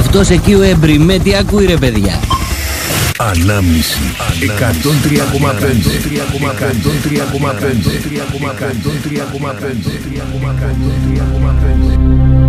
Αυτός εκεί ο Εμπριμέ τι ακούει ρε παιδιά? Ανάμνηση 103,5